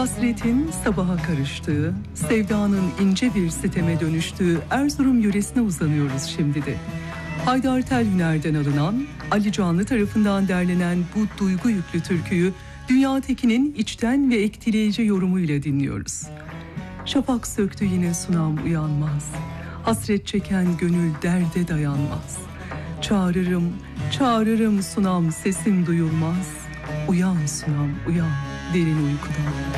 Hasretin sabaha karıştığı, sevdanın ince bir siteme dönüştüğü Erzurum yöresine uzanıyoruz şimdi de. Haydar Telhüner'den alınan, Ali Canlı tarafından derlenen bu duygu yüklü türküyü Dünya Tekin'in içten ve etkileyici yorumuyla dinliyoruz. Şafak söktü yine sunam uyanmaz, hasret çeken gönül derde dayanmaz. Çağırırım, çağırırım sunam sesim duyulmaz, uyan sunam uyan derin uykudan.